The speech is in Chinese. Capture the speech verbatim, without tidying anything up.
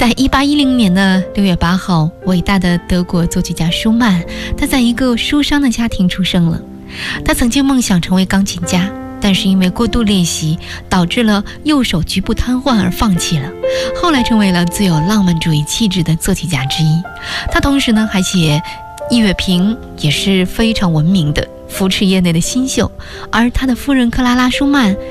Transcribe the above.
在一八一零年的六月八号，伟大的德国作曲家舒曼，他在一个书商的家庭出生了。他曾经梦想成为钢琴家，但是因为过度练习，导致了右手局部瘫痪而放弃了。后来成为了最有浪漫主义气质的作曲家之一。他同时呢还写音乐评，也是非常闻名的，扶持业内的新秀。而他的夫人克拉拉·舒曼